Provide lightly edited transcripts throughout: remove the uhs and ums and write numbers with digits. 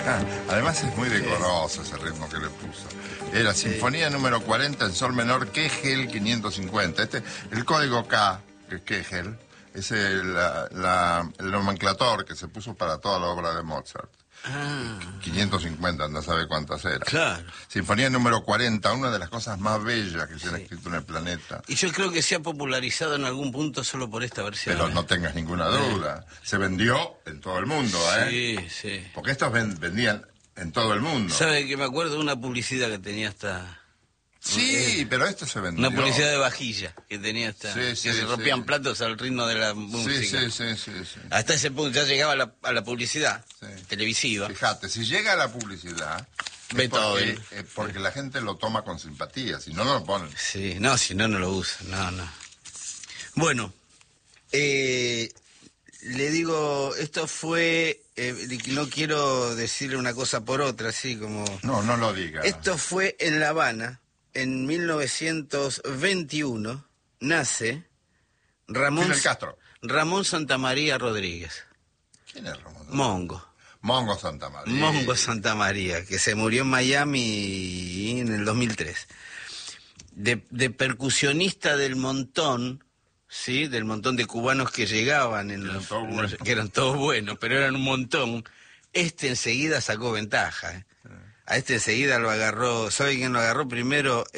Además es muy decoroso ese ritmo que le puso. Era Sinfonía número 40 en sol menor, Kegel 550. El código K, que es Kegel, es el nomenclator que se puso para toda la obra de Mozart. 550, no sabe cuántas eran. Claro. Sinfonía número 40, una de las cosas más bellas que se han escrito en el planeta. Y yo creo que se ha popularizado en algún punto solo por esta versión. Pero no tengas ninguna duda. Se vendió en todo el mundo, Sí, sí. Porque estos vendían en todo el mundo. ¿Sabe que me acuerdo de una publicidad que tenía hasta... Sí, pero esto se vendió. Una publicidad de vajilla que tenía hasta... que se rompían platos al ritmo de la música. Sí. Hasta ese punto ya llegaba a la publicidad televisiva. Fíjate, si llega a la publicidad... Beethoven. Porque la gente lo toma con simpatía, si no, no lo ponen. Sí, no, si no, no lo usan. No. Bueno, le digo, esto fue... no quiero decirle una cosa por otra, así como... No lo diga. Esto fue en La Habana, en 1921, nace Ramón Santamaría Rodríguez. ¿Quién es Ramón? Mongo Santamaría. Mongo Santamaría, que se murió en Miami en el 2003. De percusionista del montón, ¿sí? Del montón de cubanos que llegaban, que eran todos buenos, pero eran un montón. Enseguida sacó ventaja, A enseguida lo agarró, ¿sabe quién lo agarró primero?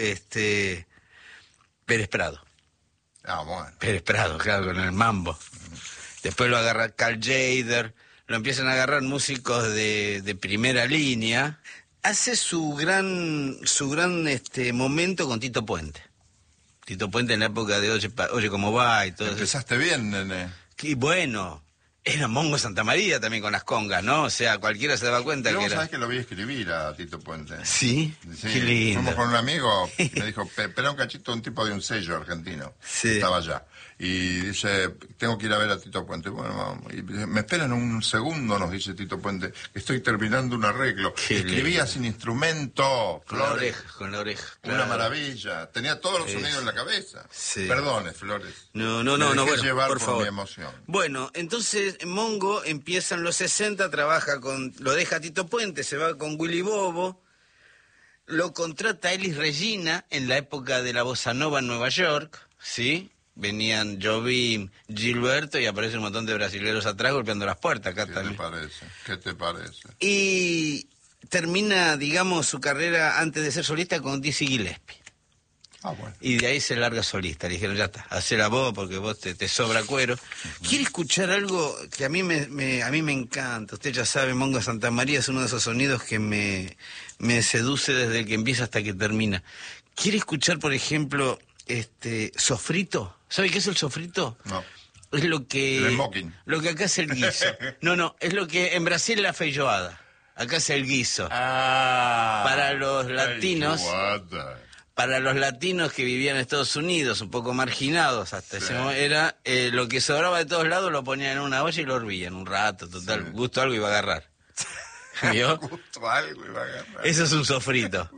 Pérez Prado. Bueno. Pérez Prado, claro, con el mambo. Después lo agarra Carl Jader, lo empiezan a agarrar músicos de primera línea. Hace su gran momento con Tito Puente. Tito Puente en la época de Oye cómo va y todo eso. Empezaste bien, nene. Y bueno, era Mongo Santamaría también con las congas, ¿no? O sea, cualquiera se daba cuenta que era... ¿Sabés que lo vi escribir a Tito Puente? ¿Sí? Qué lindo. Fuimos con un amigo, me dijo, espera un cachito, un tipo de un sello argentino. Sí. Estaba allá. Y dice, tengo que ir a ver a Tito Puente. Bueno, vamos. Y dice, me esperan un segundo, nos dice Tito Puente, que estoy terminando un arreglo. Escribía sin instrumento, Flores. Con la oreja. Claro. Una maravilla. Tenía todos los sonidos en la cabeza. Sí. Perdone, Flores. No, bueno, llevar por favor. Mi emoción. Bueno, entonces Mongo empieza en los 60, lo deja Tito Puente, se va con Willy Bobo, lo contrata Elis Regina en la época de la bossa nova en Nueva York, ¿sí? Venían Jobim, Gilberto y aparece un montón de brasileños atrás golpeando las puertas acá también. ¿Qué te parece? Y termina, digamos, su carrera antes de ser solista con Dizzy Gillespie. Bueno. Y de ahí se larga solista. Le dijeron, ya está, hacela vos porque vos te sobra cuero. ¿Quiere escuchar algo que a mí me encanta? Usted ya sabe, Mongo Santamaría es uno de esos sonidos que me seduce desde que empieza hasta que termina. ¿Quiere escuchar, por ejemplo, sofrito? ¿Sabe qué es el sofrito? No. Es lo que... El smoking. Lo que acá es el guiso. No, es lo que en Brasil es la feijoada. Acá es el guiso. Para los latinos... Para los latinos que vivían en Estados Unidos, un poco marginados hasta ese momento, era lo que sobraba de todos lados lo ponían en una olla y lo hervían un rato, total, gusto algo iba a agarrar. ¿Vio? Gusto algo iba a agarrar. Eso es un sofrito.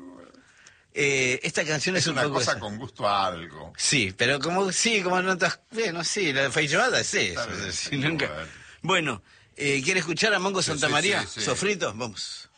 Esta canción es un una poco cosa esa. Con gusto a algo. Sí, pero como notas, bueno, sí, la feijoada es eso. Nunca... Bueno, ¿quiere escuchar a Mongo Santamaría? Sí. Sofrito, vamos.